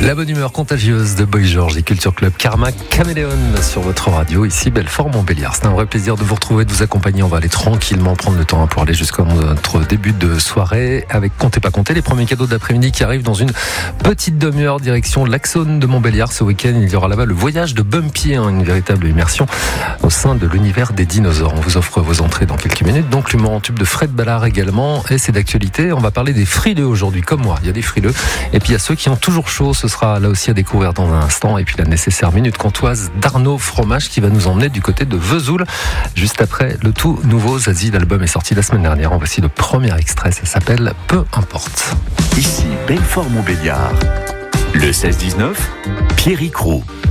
La bonne humeur contagieuse de Boy George et Culture Club Karma Caméléon sur votre radio, ici Belfort-Montbéliard. C'est un vrai plaisir de vous retrouver, de vous accompagner. On va aller tranquillement prendre le temps pour aller jusqu'à notre début de soirée avec Comptez pas compter, les premiers cadeaux de l'après-midi qui arrivent dans une petite demi-heure direction l'Axone de Montbéliard. Ce week-end, il y aura là-bas le voyage de Bumpy, une véritable immersion au sein de l'univers des dinosaures. On vous offre vos entrées dans quelques minutes. Donc l'humour en tube de Fred Ballard également, et c'est d'actualité. On va parler des frileux aujourd'hui, comme moi. Il y a des frileux et puis il y a ceux qui ont toujours chaud. Ce sera là aussi à découvrir dans un instant. Et puis la nécessaire minute comtoise d'Arnaud Fromage qui va nous emmener du côté de Vesoul juste après le tout nouveau Zazie. L'album est sorti la semaine dernière. En voici le premier extrait. Ça s'appelle Peu importe. Ici Belfort-Montbéliard. Le 16-19, Pierrick Roux.